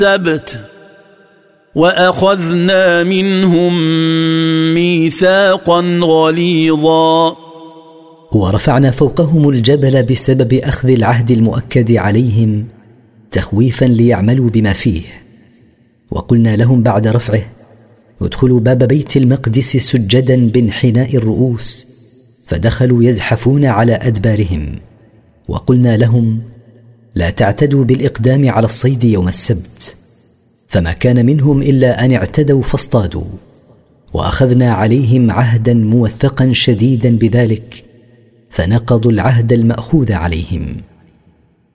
السبت وأخذنا منهم ميثاقا غليظا ورفعنا فوقهم الجبل بسبب أخذ العهد المؤكد عليهم تخويفا ليعملوا بما فيه. وقلنا لهم بعد رفعه: ادخلوا باب بيت المقدس سجدا بانحناء الرؤوس، فدخلوا يزحفون على أدبارهم. وقلنا لهم: لا تعتدوا بالإقدام على الصيد يوم السبت، فما كان منهم إلا أن اعتدوا فاصطادوا. وأخذنا عليهم عهدا موثقا شديدا بذلك، فنقضوا العهد المأخوذ عليهم.